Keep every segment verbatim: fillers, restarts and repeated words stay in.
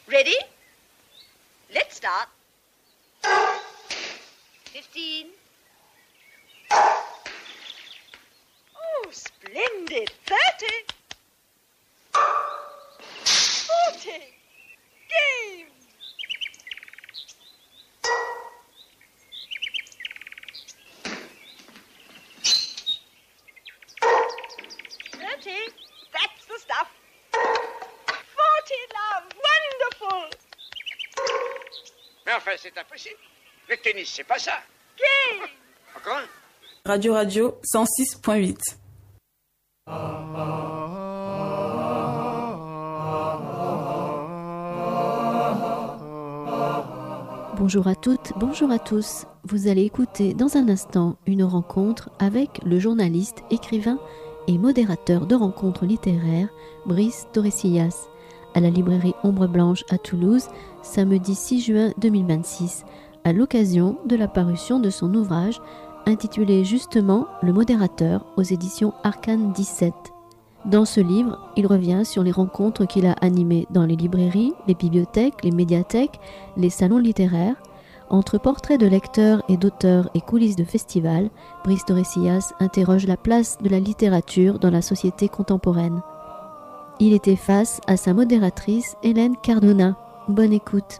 Ready? Let's start. Fifteen. Oh, splendid. Thirty. Forty. Game. Thirty. That's the stuff. Forty, love. Wonderful. Mais enfin, c'est impossible. Le tennis, c'est pas ça. Game. Encore un. Radio Radio cent six point huit. Bonjour à toutes, bonjour à tous. Vous allez écouter dans un instant une rencontre avec le journaliste, écrivain et modérateur de rencontres littéraires Brice Torrecillas à la librairie Ombre Blanche à Toulouse, samedi six juin deux mille vingt-six, à l'occasion de la parution de son ouvrage intitulé justement Le modérateur aux éditions Arcane dix-sept. Dans ce livre, il revient sur les rencontres qu'il a animées dans les librairies, les bibliothèques, les médiathèques, les salons littéraires. Entre portraits de lecteurs et d'auteurs et coulisses de festivals, Brice Torrecillas interroge la place de la littérature dans la société contemporaine. Il était face à sa modératrice Hélène Cardona. Bonne écoute.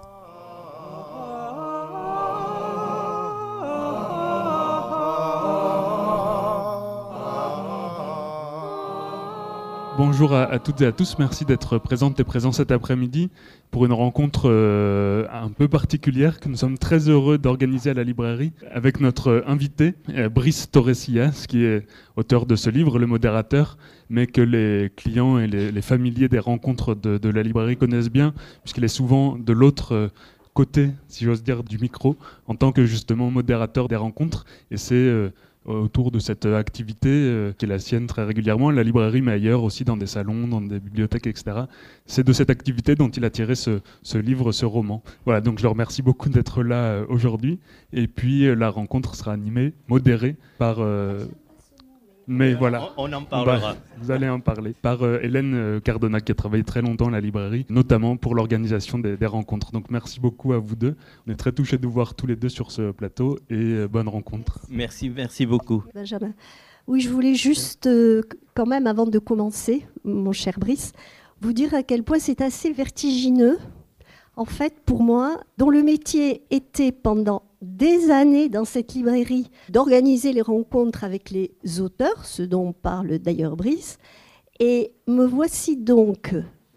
Bonjour à, à toutes et à tous, merci d'être présentes et présents cet après-midi pour une rencontre euh, un peu particulière que nous sommes très heureux d'organiser à la librairie avec notre invité, euh, Brice Torrecillas, qui est auteur de ce livre, Le modérateur, mais que les clients et les, les familiers des rencontres de, de la librairie connaissent bien, puisqu'il est souvent de l'autre euh, côté, si j'ose dire, du micro, en tant que justement modérateur des rencontres, et c'est... Euh, autour de cette activité euh, qui est la sienne très régulièrement, la librairie, mais ailleurs aussi dans des salons, dans des bibliothèques, et cetera. C'est de cette activité dont il a tiré ce, ce livre, ce roman. Voilà, donc je le remercie beaucoup d'être là euh, aujourd'hui. Et puis euh, la rencontre sera animée, modérée par... Euh, mais voilà, on, on en parlera. Bah, vous allez en parler. Par euh, Hélène euh, Cardona, qui a travaillé très longtemps à la librairie, notamment pour l'organisation des, des rencontres. Donc merci beaucoup à vous deux. On est très touchés de vous voir tous les deux sur ce plateau et euh, bonne rencontre. Merci, merci beaucoup. Benjamin. Oui, je voulais juste, euh, quand même, avant de commencer, mon cher Brice, vous dire à quel point c'est assez vertigineux, en fait, pour moi, dont le métier était pendant des années dans cette librairie d'organiser les rencontres avec les auteurs, ce dont parle d'ailleurs Brice, et me voici donc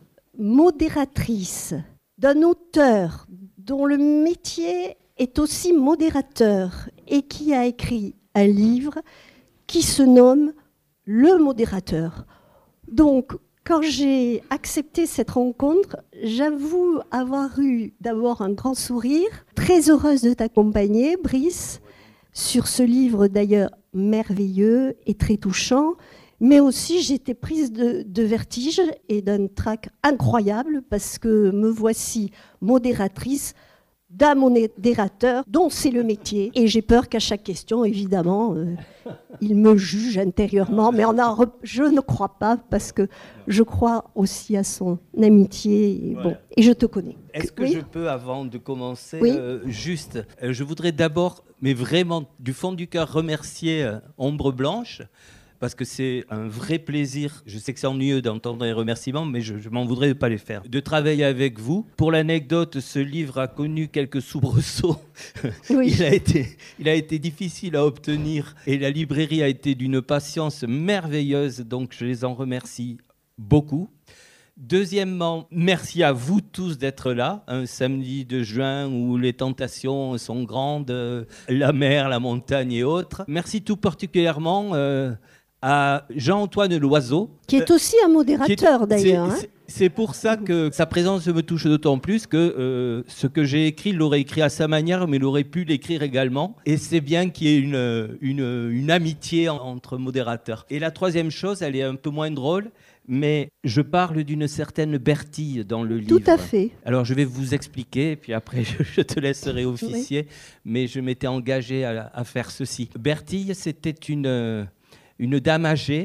modératrice d'un auteur dont le métier est aussi modérateur et qui a écrit un livre qui se nomme Le modérateur. Donc, quand j'ai accepté cette rencontre, j'avoue avoir eu d'abord un grand sourire, très heureuse de t'accompagner, Brice, sur ce livre d'ailleurs merveilleux et très touchant, mais aussi j'étais prise de, de vertige et d'un trac incroyable parce que me voici modératrice d'un modérateur dont c'est le métier. Et j'ai peur qu'à chaque question, évidemment, euh, il me juge intérieurement. Mais on a re... je ne crois pas, parce que je crois aussi à son amitié. Et, bon, voilà. Et je te connais. Est-ce que oui je peux, avant de commencer, oui euh, juste, euh, je voudrais d'abord, mais vraiment du fond du cœur, remercier euh, Ombre Blanche, parce que c'est un vrai plaisir. Je sais que c'est ennuyeux d'entendre les remerciements, mais je, je m'en voudrais de ne pas les faire. De travailler avec vous. Pour l'anecdote, ce livre a connu quelques soubresauts. Oui. il, a été, il a été difficile à obtenir et la librairie a été d'une patience merveilleuse, donc je les en remercie beaucoup. Deuxièmement, merci à vous tous d'être là, un samedi de juin où les tentations sont grandes, euh, la mer, la montagne et autres. Merci tout particulièrement euh, à Jean-Antoine Loiseau. Qui est aussi un modérateur, est, d'ailleurs. C'est, hein. c'est, c'est pour ça que sa présence me touche d'autant plus que euh, ce que j'ai écrit, il l'aurait écrit à sa manière, mais il aurait pu l'écrire également. Et c'est bien qu'il y ait une, une, une amitié entre modérateurs. Et la troisième chose, elle est un peu moins drôle, mais je parle d'une certaine Bertille dans le livre. Tout à fait. Alors, je vais vous expliquer, puis après, je, je te laisserai officier, oui. Mais je m'étais engagé à, à faire ceci. Bertille, c'était une, une dame âgée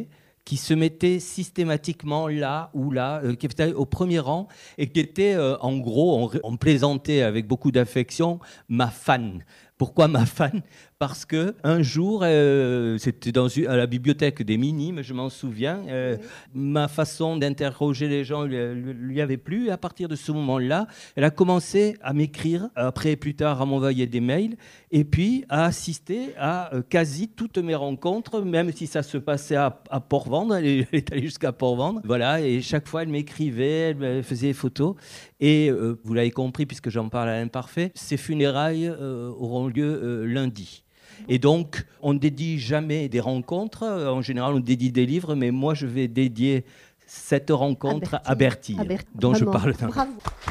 qui se mettait systématiquement là ou là, euh, qui était au premier rang et qui était, euh, en gros, on, on plaisantait avec beaucoup d'affection, ma fan. Pourquoi ma fan ? Parce qu'un jour, euh, c'était dans une, à la bibliothèque des Minimes, je m'en souviens, euh, oui. ma façon d'interroger les gens ne lui, lui avait plu. Et à partir de ce moment-là, elle a commencé à m'écrire, après plus tard à m'envoyer des mails, et puis à assister à euh, quasi toutes mes rencontres, même si ça se passait à, à Port-Vendre, elle est, elle est allée jusqu'à Port-Vendre. Voilà, et chaque fois, elle m'écrivait, elle me faisait des photos. Et euh, vous l'avez compris, puisque j'en parle à l'imparfait, ces funérailles euh, auront lieu euh, lundi. Et donc, on ne dédie jamais des rencontres. En général, on dédie des livres, mais moi, je vais dédier cette rencontre à Bertille, à Bertille dont Vraiment. je parle. Dans... Bravo.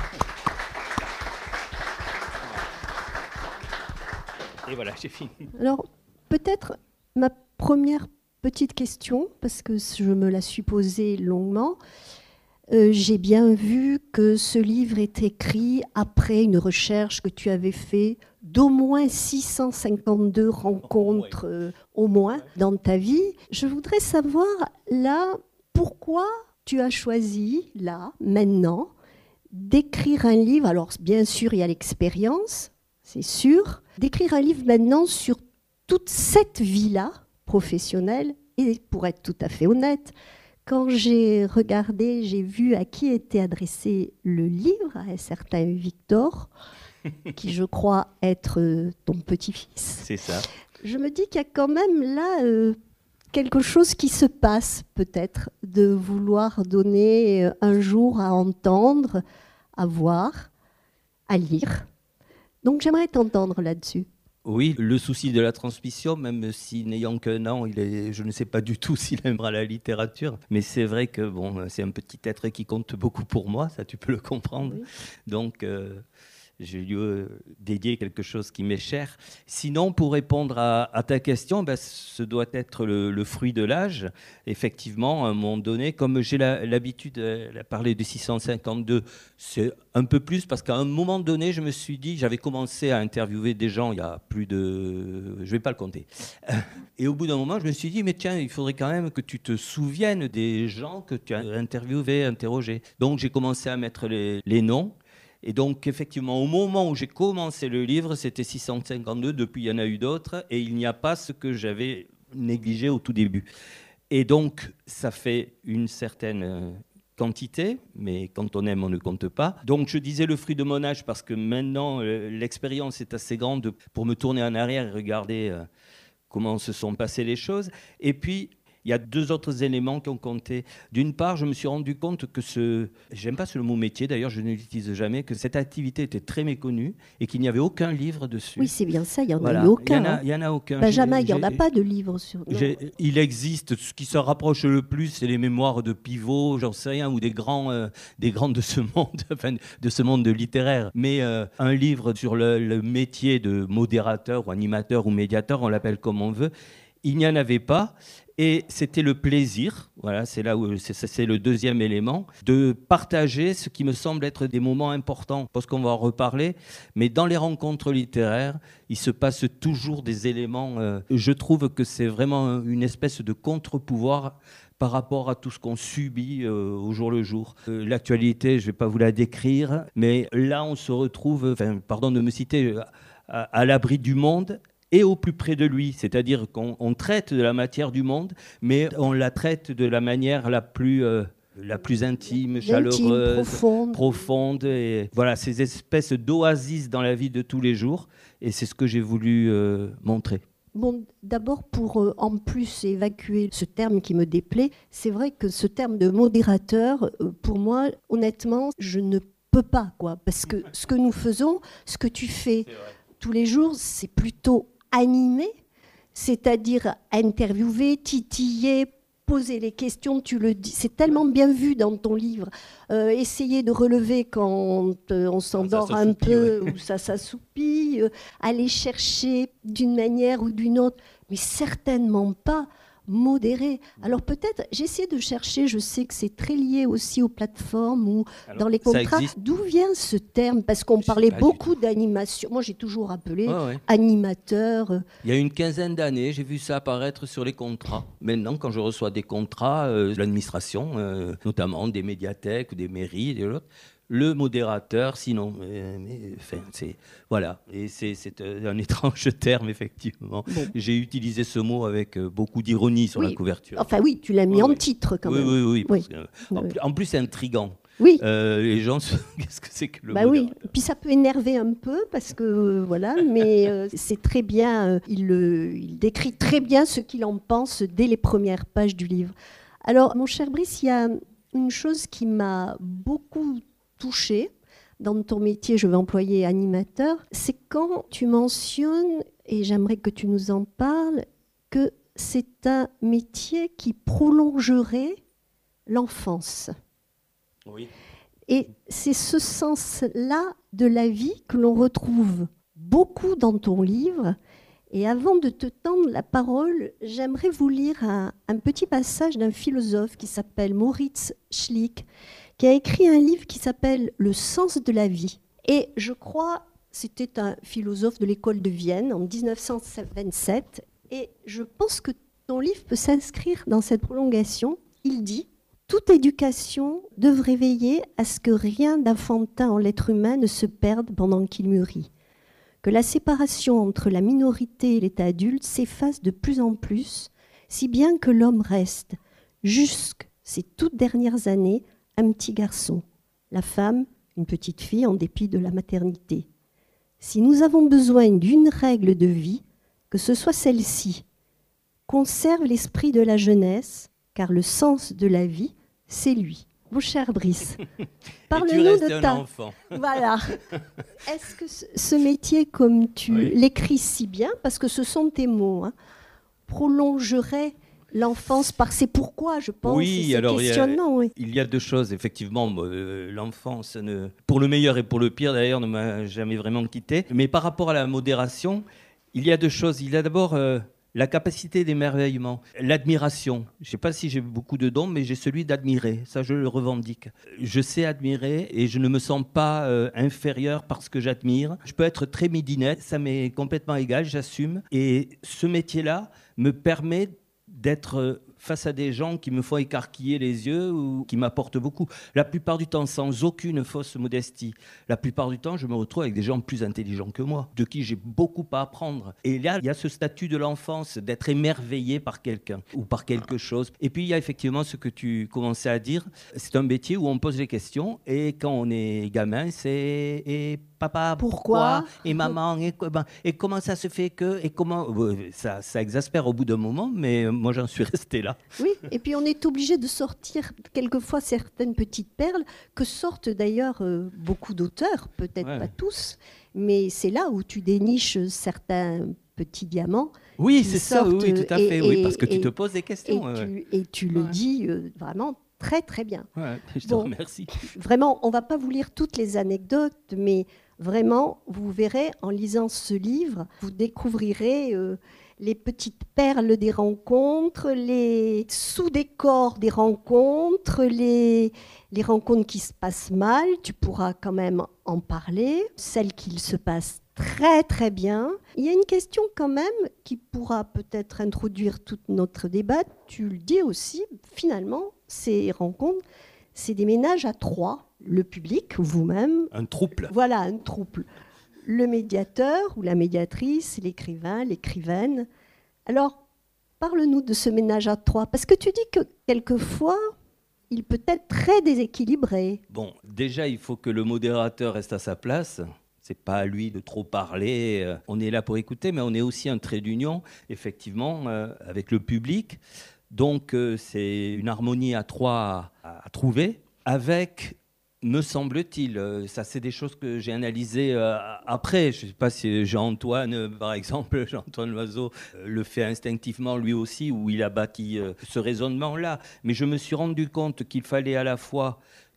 Et voilà, j'ai fini. Alors, peut-être ma première petite question, parce que je me la suis posée longuement. Euh, j'ai bien vu que ce livre est écrit après une recherche que tu avais faite d'au moins six cent cinquante-deux rencontres euh, au moins dans ta vie. Je voudrais savoir, là, pourquoi tu as choisi, là, maintenant, d'écrire un livre. Alors, bien sûr, il y a l'expérience, c'est sûr. D'écrire un livre maintenant sur toute cette vie-là, professionnelle, et pour être tout à fait honnête, quand j'ai regardé, j'ai vu à qui était adressé le livre, à un certain Victor, qui je crois être ton petit-fils. C'est ça. Je me dis qu'il y a quand même là euh, quelque chose qui se passe, peut-être, de vouloir donner un jour à entendre, à voir, à lire. Donc j'aimerais t'entendre là-dessus. Oui, le souci de la transmission, même si n'ayant qu'un an, il est, je ne sais pas du tout s'il aimera la littérature, mais c'est vrai que bon, c'est un petit être qui compte beaucoup pour moi, ça tu peux le comprendre. Oui. Donc, euh, je lui ai dédié quelque chose qui m'est cher. Sinon, pour répondre à, à ta question, ben, ce doit être le, le fruit de l'âge. Effectivement, à un moment donné, comme j'ai la, l'habitude de parler de six cent cinquante-deux, c'est un peu plus parce qu'à un moment donné, je me suis dit, j'avais commencé à interviewer des gens il y a plus de... Je ne vais pas le compter. Et au bout d'un moment, je me suis dit, mais tiens, il faudrait quand même que tu te souviennes des gens que tu as interviewés, interrogés. Donc, j'ai commencé à mettre les, les noms. Et donc, effectivement, au moment où j'ai commencé le livre, c'était six cent cinquante-deux. Depuis, il y en a eu d'autres. Et il n'y a pas ce que j'avais négligé au tout début. Et donc, ça fait une certaine quantité, mais quand on aime, on ne compte pas. Donc, je disais le fruit de mon âge parce que maintenant, l'expérience est assez grande pour me tourner en arrière et regarder comment se sont passées les choses. Et puis, il y a deux autres éléments qui ont compté. D'une part, je me suis rendu compte que ce... J'aime pas ce mot métier, d'ailleurs, je ne l'utilise jamais, que cette activité était très méconnue et qu'il n'y avait aucun livre dessus. Oui, c'est bien ça, il n'y en voilà. a eu aucun. Il n'y en, hein. en a aucun. Benjamin, il n'y en a pas de livre sur... Il existe, ce qui se rapproche le plus, c'est les mémoires de Pivot, j'en sais rien, ou des grands, euh, des grands de ce monde, enfin, de ce monde littéraire. Mais euh, un livre sur le, le métier de modérateur ou animateur ou médiateur, on l'appelle comme on veut, il n'y en avait pas. Et c'était le plaisir, voilà, c'est là où c'est, c'est le deuxième élément, de partager ce qui me semble être des moments importants, parce qu'on va en reparler, mais dans les rencontres littéraires, il se passe toujours des éléments, euh, je trouve que c'est vraiment une espèce de contre-pouvoir par rapport à tout ce qu'on subit euh, au jour le jour. Euh, l'actualité, je ne vais pas vous la décrire, mais là on se retrouve, enfin, pardon de me citer, à, à l'abri du monde, et au plus près de lui, c'est-à-dire qu'on on traite de la matière du monde, mais on la traite de la manière la plus, euh, la plus intime, chaleureuse, profonde. profonde. Et voilà, ces espèces d'oasis dans la vie de tous les jours, et c'est ce que j'ai voulu euh, montrer. Bon, d'abord, pour euh, en plus évacuer ce terme qui me déplaît, c'est vrai que ce terme de modérateur, euh, pour moi, honnêtement, je ne peux pas, quoi, parce que ce que nous faisons, ce que tu fais tous les jours, c'est plutôt animé, c'est-à-dire interviewer, titiller, poser les questions, tu le dis, c'est tellement bien vu dans ton livre. Euh, essayer de relever quand euh, on s'endort un peu, ouais. ou ça s'assoupit, euh, aller chercher d'une manière ou d'une autre, mais certainement pas modéré. Alors peut-être, j'essaie de chercher, je sais que c'est très lié aussi aux plateformes ou Alors, dans les ça contrats. existe. D'où vient ce terme? Parce qu'on Je sais parlait pas du beaucoup d'animation. Moi, j'ai toujours appelé Ouais, ouais. animateur. euh, Il y a une quinzaine d'années, j'ai vu ça apparaître sur les contrats. Maintenant, quand je reçois des contrats euh, de l'administration, euh, notamment des médiathèques ou des mairies, des autres, le modérateur, sinon, euh, mais, enfin, c'est voilà, et c'est, c'est un étrange terme effectivement. Bon. J'ai utilisé ce mot avec euh, beaucoup d'ironie sur Oui. la couverture. Enfin oui, tu l'as mis Ouais, en ouais. titre quand oui, même. oui, oui, parce Oui. que, en, Oui. plus- en plus, c'est intriguant. Oui. Euh, les gens, se- qu'est-ce que c'est que le Bah oui, modérateur? puis ça peut énerver un peu parce que euh, voilà, mais euh, c'est très bien. euh, il, le- il décrit très bien ce qu'il en pense dès les premières pages du livre. Alors, mon cher Brice, il y a une chose qui m'a beaucoup touchée dans ton métier. Je vais employer animateur. C'est quand tu mentionnes, et j'aimerais que tu nous en parles, que c'est un métier qui prolongerait l'enfance. Oui. Et c'est ce sens-là de la vie que l'on retrouve beaucoup dans ton livre. Et avant de te tendre la parole, j'aimerais vous lire un, un petit passage d'un philosophe qui s'appelle Moritz Schlick, qui a écrit un livre qui s'appelle « Le sens de la vie ». Et je crois, c'était un philosophe de l'école de Vienne en dix-neuf cent vingt-sept. Et je pense que ton livre peut s'inscrire dans cette prolongation. Il dit « Toute éducation devrait veiller à ce que rien d'enfantin en l'être humain ne se perde pendant qu'il mûrit. Que la séparation entre la minorité et l'état adulte s'efface de plus en plus, si bien que l'homme reste, jusque ces toutes dernières années, un petit garçon, la femme, une petite fille en dépit de la maternité. Si nous avons besoin d'une règle de vie, que ce soit celle-ci. Conserve l'esprit de la jeunesse, car le sens de la vie, c'est lui. » Mon cher Brice, Et tu parle-nous restes de un ta... enfant. Voilà. Est-ce que ce, ce métier, comme tu Oui. l'écris si bien, parce que ce sont tes mots, hein, prolongerait l'enfance par ses pourquoi, je pense, Oui, et ses alors, il y a- questionnements, oui. Il y a deux choses, effectivement. euh, l'enfance, ne, pour le meilleur et pour le pire, d'ailleurs, ne m'a jamais vraiment quitté. Mais par rapport à la modération, il y a deux choses. Il y a d'abord euh, la capacité d'émerveillement, l'admiration. Je ne sais pas si j'ai beaucoup de dons, mais j'ai celui d'admirer. Ça, je le revendique. Je sais admirer et je ne me sens pas euh, inférieur parce que j'admire. Je peux être très midinette, ça m'est complètement égal, j'assume. Et ce métier-là me permet d'être euh, face à des gens qui me font écarquiller les yeux ou qui m'apportent beaucoup. La plupart du temps, sans aucune fausse modestie. La plupart du temps, je me retrouve avec des gens plus intelligents que moi, de qui j'ai beaucoup à apprendre. Et là, il y a ce statut de l'enfance, d'être émerveillé par quelqu'un ou par quelque chose. Et puis, il y a effectivement ce que tu commençais à dire. C'est un métier où on pose des questions. Et quand on est gamin, c'est... Et papa, pourquoi, Pourquoi et maman, et, co- ben, et comment ça se fait que, et comment, ouais, ça, ça exaspère au bout d'un moment, mais moi j'en suis resté là. Oui, et puis on est obligé de sortir quelquefois certaines petites perles que sortent d'ailleurs euh, beaucoup d'auteurs, peut-être Ouais. pas tous, mais c'est là où tu déniches certains petits diamants. Oui, qui c'est ça, oui, sortent, oui, tout à et- fait, oui, et- parce que tu et- te poses des Et questions. ouais, tu, et tu le Ouais. dis euh, vraiment très très bien. ouais. Je te Bon. remercie. Vraiment, on va pas vous lire toutes les anecdotes, mais vraiment, vous verrez, en lisant ce livre, vous découvrirez euh, les petites perles des rencontres, les sous-décors des rencontres, les, les rencontres qui se passent mal, tu pourras quand même en parler, celles qui se passent très très bien. Il y a une question quand même qui pourra peut-être introduire tout notre débat, tu le dis aussi, finalement, ces rencontres, c'est des ménages à trois, le public, vous-même, Un trouble. voilà, un trouble. Le médiateur ou la médiatrice, l'écrivain, l'écrivaine. Alors, parle-nous de ce ménage à trois, parce que tu dis que quelquefois, il peut être très déséquilibré. Bon, déjà, il faut que le modérateur reste à sa place. C'est pas à lui de trop parler. euh, On est là pour écouter, mais on est aussi un trait d'union, effectivement, euh, avec le public. Donc, euh, c'est une harmonie à trois à, à trouver, avec, me semble-t-il, euh, ça c'est des choses que j'ai analysées euh, après. Je ne sais pas si Jean-Antoine, euh, par exemple, Jean-Antoine Loiseau, euh, le fait instinctivement lui aussi, où il a bâti euh, ce raisonnement-là. Mais je me suis rendu compte qu'il fallait à la fois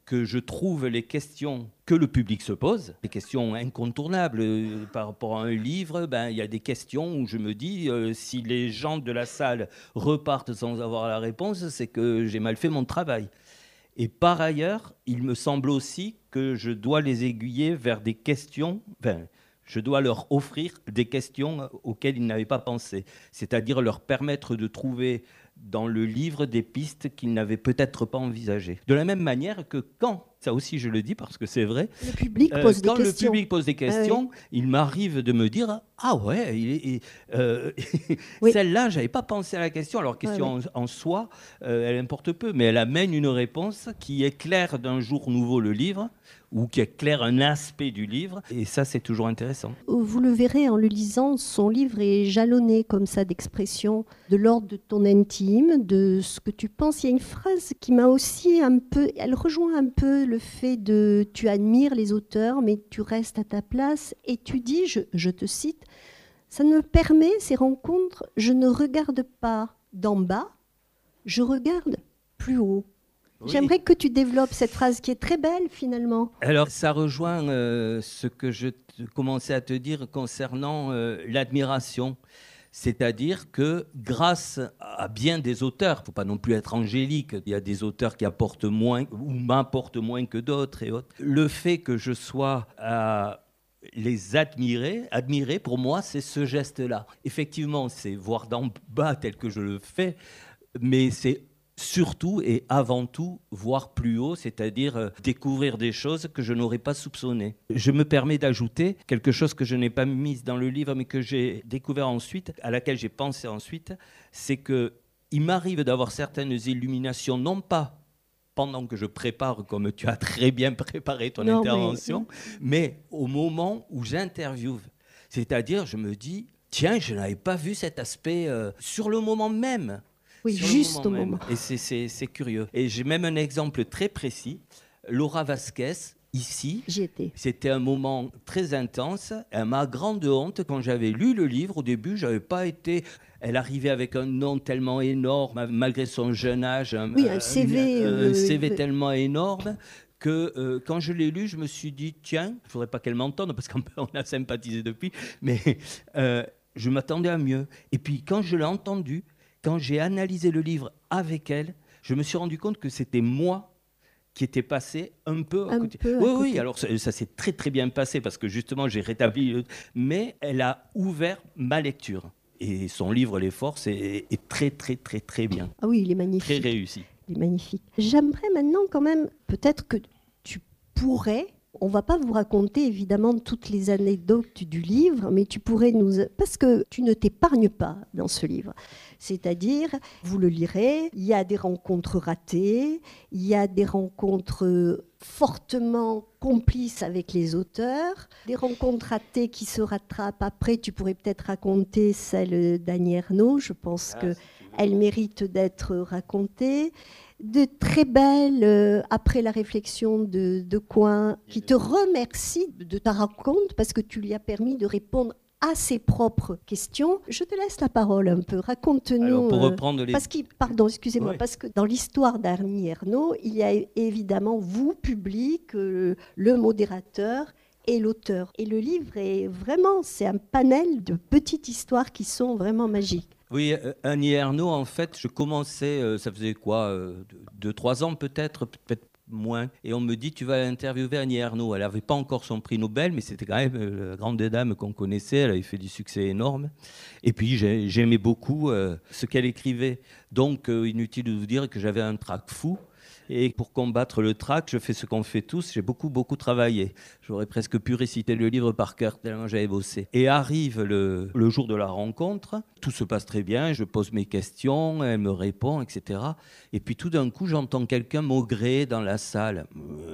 que je trouve les questions que le public se pose, des questions incontournables. Euh, par rapport à un livre, ben, il y a des questions où je me dis, euh, si les gens de la salle repartent sans avoir la réponse, c'est que j'ai mal fait mon travail. Et par ailleurs, il me semble aussi que je dois les aiguiller vers des questions, enfin, je dois leur offrir des questions auxquelles ils n'avaient pas pensé, c'est-à-dire leur permettre de trouver dans le livre des pistes qu'ils n'avaient peut-être pas envisagées. De la même manière que quand, ça aussi je le dis parce que c'est vrai, Le public euh, pose des quand questions. le public pose des questions, Ah oui. il m'arrive de me dire « Ah ouais, il est, il- euh, Oui. celle-là, je n'avais pas pensé à la question. » Alors, question Ouais, en, en soi, euh, elle importe peu, mais elle amène une réponse qui éclaire d'un jour nouveau le livre ou qui éclaire un aspect du livre. Et ça, c'est toujours intéressant. Vous le verrez en le lisant, son livre est jalonné comme ça d'expressions de l'ordre de ton intime, de ce que tu penses. Il y a une phrase qui m'a aussi un peu, elle rejoint un peu le fait de tu admires les auteurs, mais tu restes à ta place et tu dis, je, je te cite, ça me permet, ces rencontres, je ne regarde pas d'en bas, je regarde plus haut. Oui. J'aimerais que tu développes cette phrase qui est très belle finalement. Alors, ça rejoint euh, ce que je te- commençais à te dire concernant euh, l'admiration. C'est-à-dire que grâce à bien des auteurs, il ne faut pas non plus être angélique, il y a des auteurs qui apportent moins ou m'apportent moins que d'autres et autres. Le fait que je sois à les admirer, admirer pour moi, c'est ce geste-là. Effectivement, c'est voir d'en bas tel que je le fais, mais c'est surtout et avant tout voir plus haut, c'est-à-dire euh, découvrir des choses que je n'aurais pas soupçonnées. Je me permets d'ajouter quelque chose que je n'ai pas mis dans le livre, mais que j'ai découvert ensuite, à laquelle j'ai pensé ensuite, c'est que il m'arrive d'avoir certaines illuminations, non pas pendant que je prépare, comme tu as très bien préparé ton Non, mais- intervention, mais au moment où j'interviewe. C'est-à-dire, je me dis, tiens, je n'avais pas vu cet aspect euh, sur le moment même. Oui, Sur le juste au même. moment. Et c'est- c'est c'est curieux. Et j'ai même un exemple très précis. Laura Vasquez, ici, J'y étais. c'était un moment très intense. À ma grande honte, quand j'avais lu le livre, au début, j'avais pas été... Elle arrivait avec un nom tellement énorme, malgré son jeune âge. Un, Oui, un C V, Un, euh, un C V euh, tellement énorme que euh, quand je l'ai lu, je me suis dit, tiens, il ne faudrait pas qu'elle m'entende, parce qu'on a sympathisé depuis, mais euh, je m'attendais à mieux. Et puis, quand je l'ai entendu, quand j'ai analysé le livre avec elle, je me suis rendu compte que c'était moi qui était passé un peu à Un côté. peu à oui, côté. oui, alors ça, ça s'est très très bien passé parce que justement j'ai rétabli, le- mais elle a ouvert ma lecture. Et son livre Les Forces est, est très très très très bien, Ah oui, il est très magnifique. réussi. Il est magnifique. J'aimerais maintenant quand même, peut-être que tu pourrais, on va pas vous raconter évidemment toutes les anecdotes du livre, mais tu pourrais nous... Parce que tu ne t'épargnes pas dans ce livre. C'est-à-dire, vous le lirez, il y a des rencontres ratées, il y a des rencontres fortement complices avec les auteurs, des rencontres ratées qui se rattrapent après. Tu pourrais peut-être raconter celle d'Annie Ernaux, je pense Ah, que si tu veux. elle mérite d'être racontée. De très belles, euh, après la réflexion de, de Coin, qui te remercie de ta rencontre parce que tu lui as permis de répondre à ses propres questions. Je te laisse la parole un peu. Raconte-nous. Alors pour euh, reprendre les... parce qu'il, pardon, excusez-moi, Ouais. parce que dans l'histoire d'Annie Ernaux, il y a évidemment vous, public, euh, le modérateur et l'auteur. Et le livre est vraiment, c'est un panel de petites histoires qui sont vraiment magiques. Oui, euh, Annie Ernaux, en fait, je commençais, euh, ça faisait quoi, euh, deux, deux, trois ans peut-être, peut-être moins. Et on me dit, tu vas interviewer Annie Ernaux. Elle n'avait pas encore son prix Nobel, mais c'était quand même euh, la grande dame qu'on connaissait. Elle avait fait du succès énorme. Et puis, j'ai- j'aimais beaucoup euh, ce qu'elle écrivait. Donc, euh, inutile de vous dire que j'avais un trac fou. Et pour combattre le trac, je fais ce qu'on fait tous. J'ai beaucoup, beaucoup travaillé. J'aurais presque pu réciter le livre par cœur tellement j'avais bossé. Et arrive le, le jour de la rencontre. Tout se passe très bien. Je pose mes questions. Elle me répond, et cetera. Et puis tout d'un coup, j'entends quelqu'un maugréer dans la salle.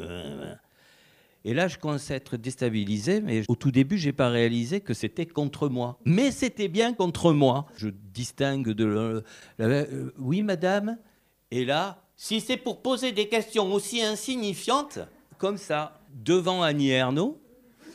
Et là, je commence à être déstabilisé. Mais au tout début, je n'ai pas réalisé que c'était contre moi. Mais c'était bien contre moi. Je distingue de... le- la- euh, oui, madame. Et là... Si c'est pour poser des questions aussi insignifiantes, comme ça, devant Annie Ernaux,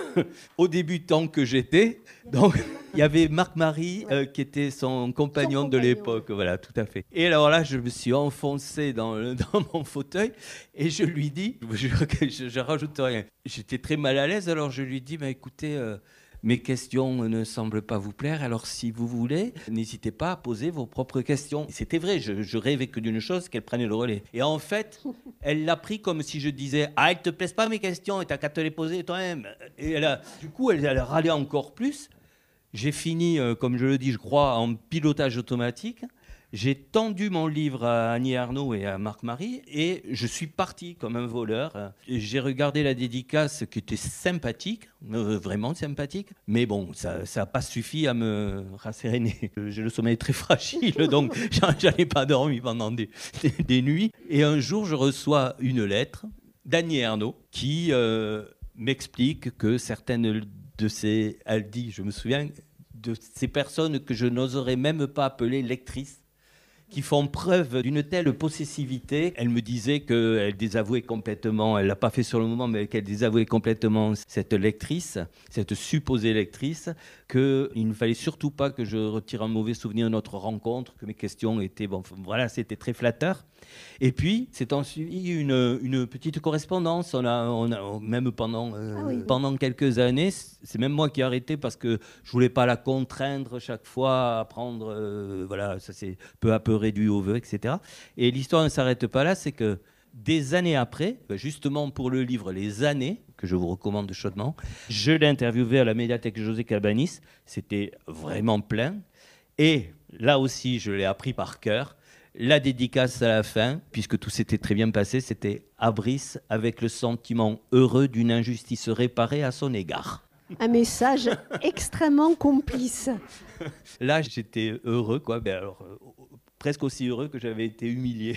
au débutant que j'étais. Donc, il y avait Marc Marie euh, qui était son compagnon, Son de compagnon. l'époque. Voilà, tout à fait. Et alors là, je me suis enfoncé dans, le- dans mon fauteuil et je lui dis, je vous jure que je, je rajoute rien. J'étais très mal à l'aise, alors je lui dis, bah, écoutez, euh, mes questions ne semblent pas vous plaire, alors si vous voulez, n'hésitez pas à poser vos propres questions. Et c'était vrai, je, je rêvais que d'une chose, qu'elle prenait le relais. Et en fait, elle l'a pris comme si je disais, ah, elles te plaisent pas mes questions et t'as qu'à te les poser toi-même. Et elle a, du coup, elle, elle râlait encore plus. J'ai fini, euh, comme je le dis, je crois, en pilotage automatique. J'ai tendu mon livre à Annie Ernaux et à Marc Marie et je suis parti comme un voleur. Et j'ai regardé la dédicace qui était sympathique, euh, vraiment sympathique. Mais bon, ça n'a pas suffi à me rasséréner. J'ai le sommeil très fragile, donc j'en j'en ai pas dormi pendant des, des, des nuits. Et un jour, je reçois une lettre d'Annie Ernaux qui euh, m'explique que certaines de ces, elle dit, je me souviens, de ces personnes que je n'oserais même pas appeler lectrices, qui font preuve d'une telle possessivité. Elle me disait qu'elle désavouait complètement, elle ne l'a pas fait sur le moment, mais qu'elle désavouait complètement cette lectrice, cette supposée lectrice, qu'il ne fallait surtout pas que je retire un mauvais souvenir de notre rencontre, que mes questions étaient... Bon, voilà, c'était très flatteur. Et puis, c'est ensuite une, une petite correspondance. On a, on a, même pendant, euh, Ah oui, oui. pendant quelques années, c'est même moi qui ai arrêté parce que je ne voulais pas la contraindre chaque fois à prendre... Euh, voilà, ça s'est peu à peu réduit au vœu, et cetera. Et l'histoire ne s'arrête pas là, c'est que des années après, justement pour le livre Les Années, que je vous recommande chaudement, je l'ai interviewé à la médiathèque José Cabanis. C'était vraiment plein. Et là aussi, je l'ai appris par cœur. La dédicace à la fin, puisque tout s'était très bien passé, c'était à Brice avec le sentiment heureux d'une injustice réparée à son égard. Un message extrêmement complice. Là, j'étais heureux, quoi. Ben alors, euh, presque aussi heureux que j'avais été humilié.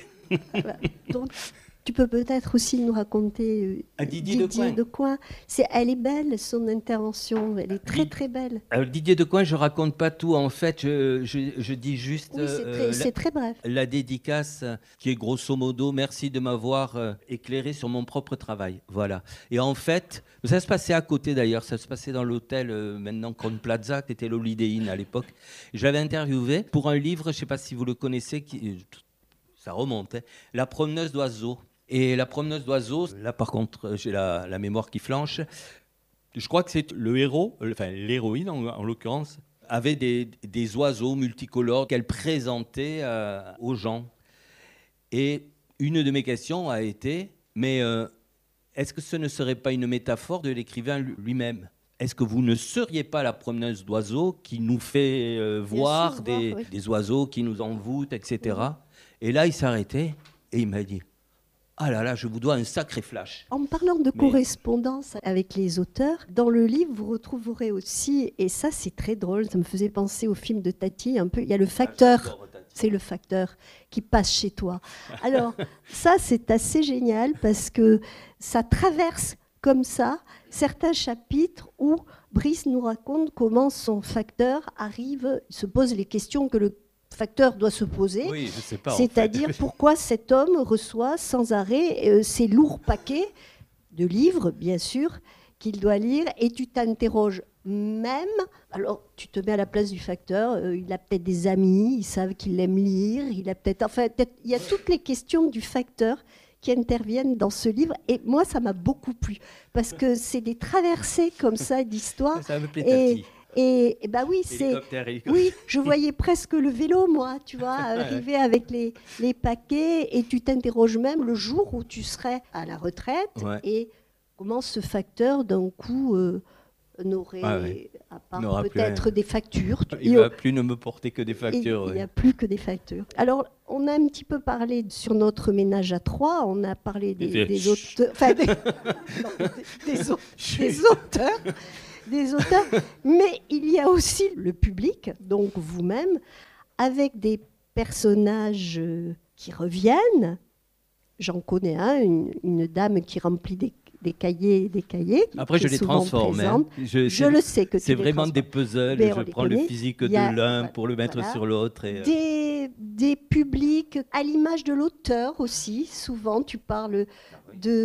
Donc, tu peux peut-être aussi nous raconter euh, À Didier Decoing. Decoing. C'est, elle est belle, son intervention. Elle est très, très belle. Alors, Didier Decoing, je raconte pas tout. En fait, je, je, je dis juste Oui, c'est euh, très, la, c'est très bref. la dédicace qui est grosso modo merci de m'avoir euh, éclairé sur mon propre travail. Voilà. Et en fait, ça se passait à côté d'ailleurs. Ça se passait dans l'hôtel euh, maintenant Crown Plaza, qui était l'Holiday Inn à l'époque. Je l'avais interviewé pour un livre, je ne sais pas si vous le connaissez, qui, ça remonte, hein, La promeneuse d'oiseaux. Et La promeneuse d'oiseaux, là par contre, j'ai la, la mémoire qui flanche. Je crois que c'est le héros, enfin l'héroïne en, en l'occurrence, avait des, des oiseaux multicolores qu'elle présentait euh, aux gens. Et une de mes questions a été, mais euh, est-ce que ce ne serait pas une métaphore de l'écrivain lui-même ? Est-ce que vous ne seriez pas la promeneuse d'oiseaux qui nous fait euh, voir, sûr, des, voir, oui. des oiseaux qui nous envoûtent, et cetera. Et là, il s'est arrêté et il m'a dit, ah là là, je vous dois un sacré flash. En parlant de Mais- correspondance avec les auteurs, dans le livre, vous retrouverez aussi, et ça c'est très drôle, ça me faisait penser au film de Tati, un peu, il y a le facteur. C'est le facteur qui passe chez toi. Alors, ça, c'est assez génial parce que ça traverse comme ça certains chapitres où Brice nous raconte comment son facteur arrive, se pose les questions que le facteur doit se poser. Oui, je sais pas. en C'est-à-dire fait. pourquoi cet homme reçoit sans arrêt euh, ces lourds paquets de livres, bien sûr, qu'il doit lire, et tu t'interroges même, alors tu te mets à la place du facteur, euh, il a peut-être des amis, ils savent qu'il aime lire, il a peut-être, enfin, peut-être- il y a toutes les questions du facteur qui interviennent dans ce livre, et moi ça m'a beaucoup plu, parce que c'est des traversées comme ça d'histoire, Ça me plaît, et, Tati. et, et bah oui, c'est... Hélicoptère, hélicoptère. Oui, je voyais presque le vélo, moi, tu vois, arriver avec les, les paquets, et tu t'interroges même le jour où tu serais à la retraite, Ouais. et comment ce facteur, d'un coup, euh, n'aurait, Ah ouais. à part N'aura plus peut-être rien. des factures. tu- Il et ne au- va plus ne me porter que des et factures. il n'y ouais. a plus que des factures. Alors, on a un petit peu parlé sur notre ménage à trois, on a parlé des, Des- des Chut. auteurs, enfin, des, non, des- des au- des auteurs, des auteurs, mais il y a aussi le public, donc vous-même, avec des personnages euh, qui reviennent. J'en connais un, une, une dame qui remplit des, des cahiers, des cahiers. qui- Après, qui je est les souvent transforme. hein. présente. Je, Je c'est- le sais que tu C'est les vraiment des transformes. puzzles. Mais on Je les prends le connaît. physique Il y a- de l'un pour le mettre voilà. sur l'autre. et, euh, Des, des publics à l'image de l'auteur aussi. Souvent, tu parles de,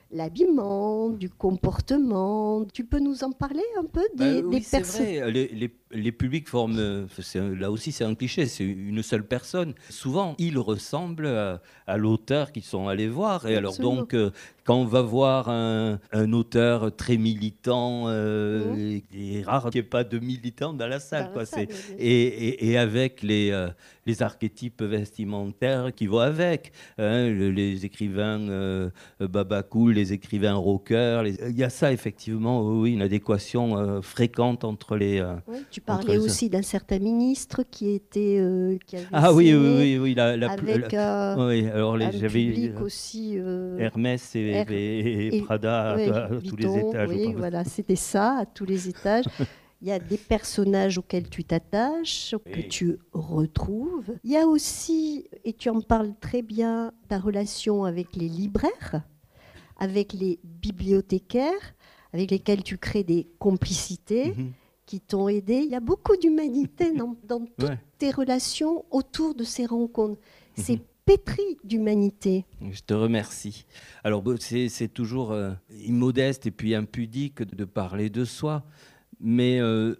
l'habillement, du comportement. Tu peux nous en parler un peu des, Ben oui, des c'est personnes? vrai. Les, les- les publics forment, euh, c'est un- là aussi c'est un cliché, c'est une seule personne. Souvent, ils ressemblent à, à l'auteur qu'ils sont allés voir. Et alors Absolument. donc, euh, quand on va voir un, un auteur très militant, euh, Mhm. il est rare qu'il n'y ait pas de militants dans la salle. Dans la quoi. salle, C'est- oui, bien sûr. et, et- et avec les, euh, les archétypes vestimentaires qui vont avec, hein, le- les écrivains euh, Babacool, les écrivains rockers, les- il y a ça effectivement, oui, une adéquation euh, fréquente entre les... euh, Oui, tu Entre parlais les- aussi d'un certain ministre qui était euh, qui avait Ah oui, oui, signé oui, oui, la, la, avec la- euh, oui, alors les, un j'avais public euh, aussi. euh, Hermès et, Her- et- et et- Prada à- ouais, à, tous les Vuitton, étages. je oui, pense. voilà, c'était ça, à tous les étages. Il y a des personnages auxquels tu t'attaches, que Oui. tu retrouves. Il y a aussi, et tu en parles très bien, ta relation avec les libraires, avec les bibliothécaires, avec lesquels tu crées des complicités Mhm. qui t'ont aidé. Il y a beaucoup d'humanité dans, dans toutes Ouais. tes relations autour de ces rencontres. C'est Mhm. pétri d'humanité. Je te remercie. Alors, bon, c'est c'est toujours euh, immodeste et puis impudique de, de parler de soi, mais euh,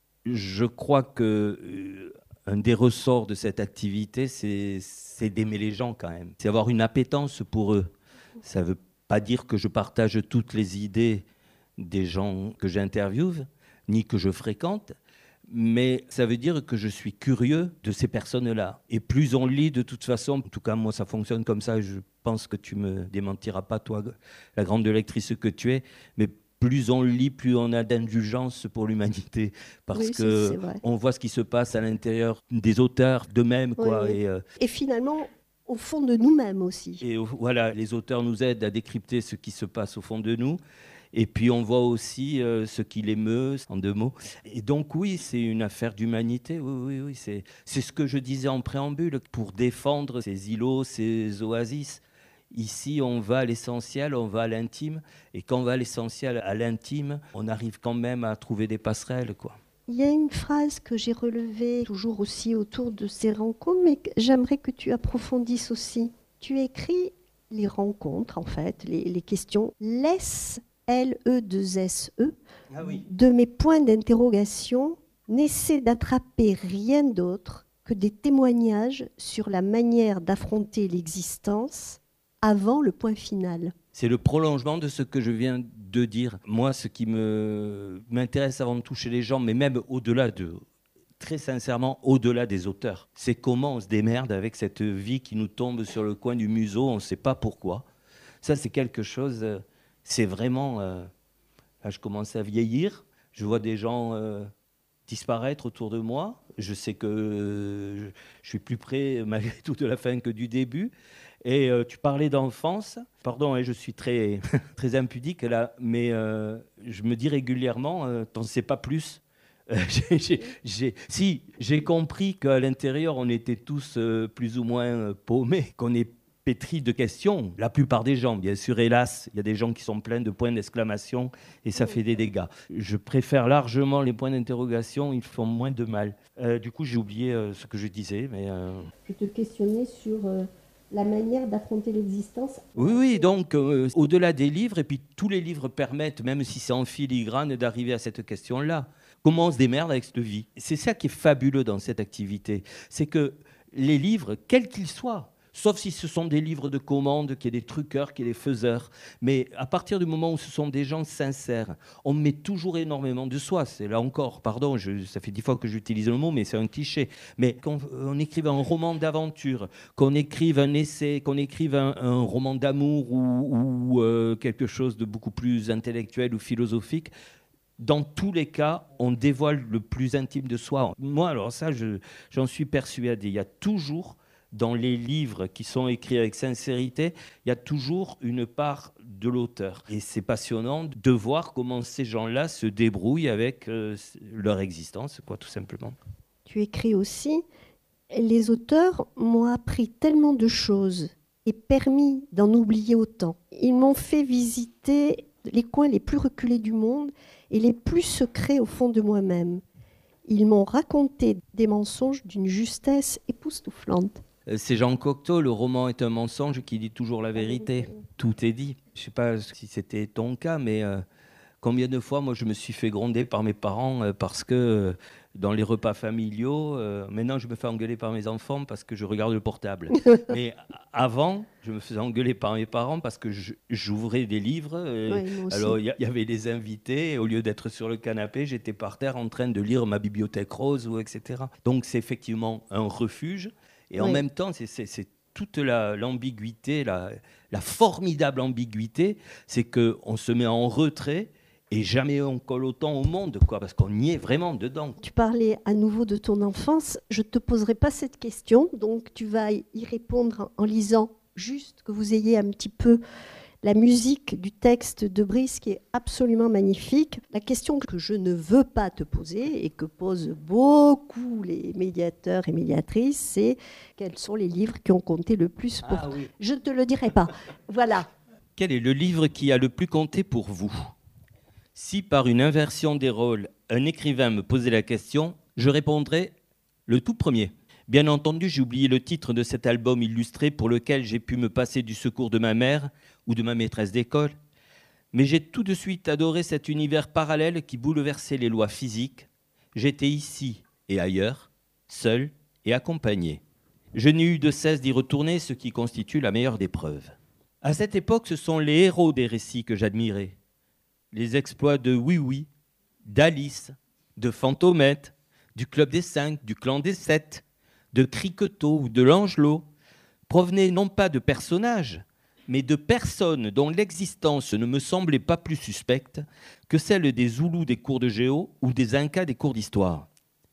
je crois que euh, un des ressorts de cette activité, c'est c'est d'aimer les gens quand même. C'est avoir une appétence pour eux. Ça ne veut pas dire que je partage toutes les idées des gens que j'interviewe, ni que je fréquente, mais ça veut dire que je suis curieux de ces personnes-là. Et plus on lit, de toute façon, en tout cas moi ça fonctionne comme ça, je pense que tu me démentiras pas, toi, la grande lectrice que tu es, mais plus on lit, plus on a d'indulgence pour l'humanité, parce Oui, c'est- que c'est vrai. on voit ce qui se passe à l'intérieur des auteurs d'eux-mêmes, quoi. Oui, oui. Et, euh, Et finalement, au fond de nous-mêmes aussi. et euh, voilà, les auteurs nous aident à décrypter ce qui se passe au fond de nous. Et puis on voit aussi euh, ce qui l'émeut, en deux mots. Et donc oui, c'est une affaire d'humanité. Oui, oui, oui. C'est, c'est ce que je disais en préambule. Pour défendre ces îlots, ces oasis, ici on va à l'essentiel, on va à l'intime. Et quand on va à l'essentiel, à l'intime, on arrive quand même à trouver des passerelles, quoi. Il y a une phrase que j'ai relevée toujours aussi autour de ces rencontres, mais que j'aimerais que tu approfondisses aussi. Tu écris les rencontres, en fait, les, les questions. Laisse, L E deux S E, Ah oui. de mes points d'interrogation, n'essaie d'attraper rien d'autre que des témoignages sur la manière d'affronter l'existence avant le point final. C'est le prolongement de ce que je viens de dire. Moi, ce qui me, m'intéresse avant de toucher les gens, mais même au-delà de, très sincèrement, au-delà des auteurs, c'est comment on se démerde avec cette vie qui nous tombe sur le coin du museau, on ne sait pas pourquoi. Ça, c'est quelque chose, euh, c'est vraiment... euh, là, je commence à vieillir, je vois des gens euh, disparaître autour de moi, je sais que euh, je, je suis plus près, malgré tout, de la fin que du début. Et euh, tu parlais d'enfance, pardon, hein, je suis très, très impudique là, mais euh, je me dis régulièrement, euh, t'en sais pas plus. Euh, j'ai- j'ai- j'ai- si, j'ai compris qu'à l'intérieur, on était tous euh, plus ou moins euh, paumés, qu'on est pétri de questions, la plupart des gens, bien sûr, hélas, il y a des gens qui sont pleins de points d'exclamation et ça fait des dégâts. Je préfère largement les points d'interrogation, ils font moins de mal. Euh, du coup, j'ai oublié euh, ce que je disais, mais... euh, Je te questionnais sur euh, la manière d'affronter l'existence. Oui, oui, donc euh, au-delà des livres, et puis tous les livres permettent, même si c'est en filigrane, d'arriver à cette question-là. Comment on se démerde avec cette vie? C'est ça qui est fabuleux dans cette activité. C'est que les livres, quels qu'ils soient, sauf si ce sont des livres de commande, qu'il y a des truqueurs, qu'il y a des faiseurs, mais à partir du moment où ce sont des gens sincères, on met toujours énormément de soi. C'est là encore, pardon, je, ça fait dix fois que j'utilise le mot, mais c'est un cliché. Mais qu'on on écrive un roman d'aventure, qu'on écrive un essai, qu'on écrive un, un roman d'amour ou, ou euh, quelque chose de beaucoup plus intellectuel ou philosophique, dans tous les cas, on dévoile le plus intime de soi. Moi, alors ça, je, j'en suis persuadé. Il y a toujours, dans les livres qui sont écrits avec sincérité, il y a toujours une part de l'auteur. Et c'est passionnant de voir comment ces gens-là se débrouillent avec euh, leur existence, quoi, tout simplement. Tu écris aussi, les auteurs m'ont appris tellement de choses et permis d'en oublier autant. Ils m'ont fait visiter les coins les plus reculés du monde et les plus secrets au fond de moi-même. Ils m'ont raconté des mensonges d'une justesse époustouflante. C'est Jean Cocteau, le roman est un mensonge qui dit toujours la vérité. Tout est dit. Je ne sais pas si c'était ton cas, mais euh, combien de fois, moi, je me suis fait gronder par mes parents euh, parce que euh, dans les repas familiaux, euh, maintenant, je me fais engueuler par mes enfants parce que je regarde le portable. Mais avant, je me faisais engueuler par mes parents parce que je- j'ouvrais des livres. euh, Ouais, moi aussi. alors, il y, a- il y avait des invités. Et au lieu d'être sur le canapé, j'étais par terre en train de lire ma bibliothèque rose, ou et cetera. Donc, c'est effectivement un refuge. Et en Oui. même temps, c'est- c'est c'est toute la- l'ambiguïté, la, la formidable ambiguïté, c'est qu'on se met en retrait et jamais on colle autant au monde, quoi, parce qu'on y est vraiment dedans. Tu parlais à nouveau de ton enfance. Je ne te poserai pas cette question, donc tu vas y répondre en, en lisant juste que vous ayez un petit peu la musique du texte de Brice qui est absolument magnifique. La question que je ne veux pas te poser et que posent beaucoup les médiateurs et médiatrices, c'est quels sont les livres qui ont compté le plus pour toi. oui. Je ne te le dirai pas. Voilà. Quel est le livre qui a le plus compté pour vous ? Si par une inversion des rôles, un écrivain me posait la question, je répondrais le tout premier. Bien entendu, j'ai oublié le titre de cet album illustré pour lequel j'ai pu me passer du secours de ma mère ou de ma maîtresse d'école. Mais j'ai tout de suite adoré cet univers parallèle qui bouleversait les lois physiques. J'étais ici et ailleurs, seul et accompagné. Je n'ai eu de cesse d'y retourner, ce qui constitue la meilleure des preuves. À cette époque, ce sont les héros des récits que j'admirais. Les exploits de Oui Oui, d'Alice, de Fantomette, du Club des Cinq, du Clan des Sept, de Criquetot ou de Langelot provenaient non pas de personnages, mais de personnes dont l'existence ne me semblait pas plus suspecte que celle des Zoulous des cours de géo ou des Incas des cours d'histoire.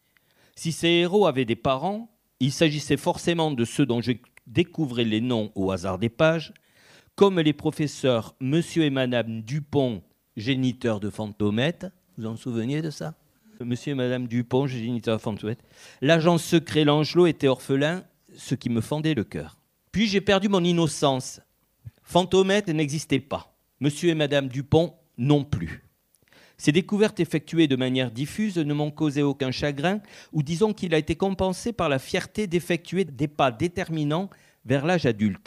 Si ces héros avaient des parents, il s'agissait forcément de ceux dont je découvrais les noms au hasard des pages, comme les professeurs Monsieur et Madame Dupont, géniteurs de Fantomette. Vous en souveniez de ça ? Monsieur et Madame Dupont, géniteurs de Fantomette. L'agent secret Langelot était orphelin, ce qui me fendait le cœur. Puis j'ai perdu mon innocence. Fantomette n'existait pas. Monsieur et Madame Dupont non plus. Ces découvertes effectuées de manière diffuse ne m'ont causé aucun chagrin, ou disons qu'il a été compensé par la fierté d'effectuer des pas déterminants vers l'âge adulte.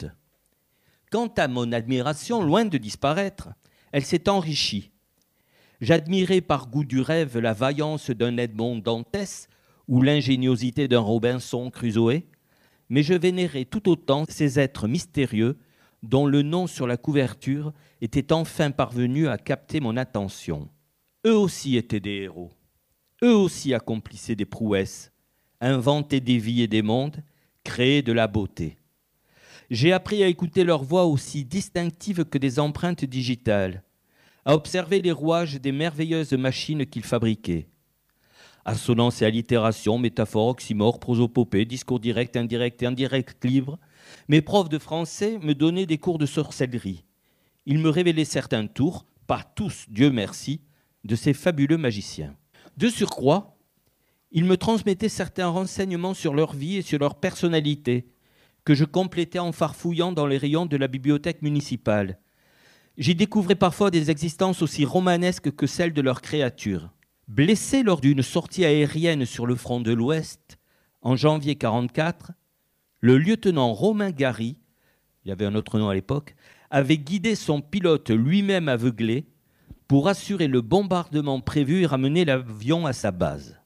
Quant à mon admiration, loin de disparaître, elle s'est enrichie. J'admirais par goût du rêve la vaillance d'un Edmond Dantès ou l'ingéniosité d'un Robinson Crusoe, mais je vénérais tout autant ces êtres mystérieux dont le nom sur la couverture était enfin parvenu à capter mon attention. Eux aussi étaient des héros. Eux aussi accomplissaient des prouesses, inventaient des vies et des mondes, créaient de la beauté. J'ai appris à écouter leur voix aussi distinctive que des empreintes digitales, à observer les rouages des merveilleuses machines qu'ils fabriquaient. Assonance et allitération, métaphores, oxymores, prosopopées, discours direct, indirect et indirect libre, mes profs de français me donnaient des cours de sorcellerie. Ils me révélaient certains tours, pas tous, Dieu merci, de ces fabuleux magiciens. De surcroît, ils me transmettaient certains renseignements sur leur vie et sur leur personnalité, que je complétais en farfouillant dans les rayons de la bibliothèque municipale. J'y découvrais parfois des existences aussi romanesques que celles de leurs créatures. Blessé lors d'une sortie aérienne sur le front de l'Ouest, en janvier quarante-quatre, le lieutenant Romain Gary, il y avait un autre nom à l'époque, avait guidé son pilote lui-même aveuglé pour assurer le bombardement prévu et ramener l'avion à sa base.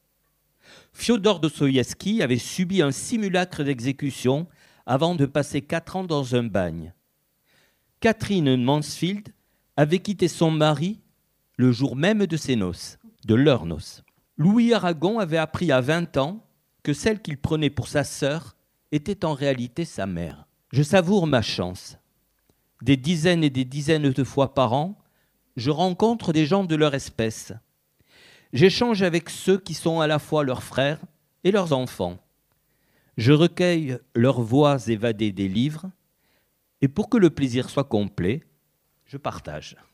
Fyodor Dostoïevski avait subi un simulacre d'exécution avant de passer quatre ans dans un bagne. Catherine Mansfield avait quitté son mari le jour même de ses noces, de leurs noces. Louis Aragon avait appris à vingt ans que celle qu'il prenait pour sa sœur était en réalité sa mère. Je savoure ma chance. Des dizaines et des dizaines de fois par an, je rencontre des gens de leur espèce. J'échange avec ceux qui sont à la fois leurs frères et leurs enfants. Je recueille leurs voix évadées des livres, et pour que le plaisir soit complet, je partage.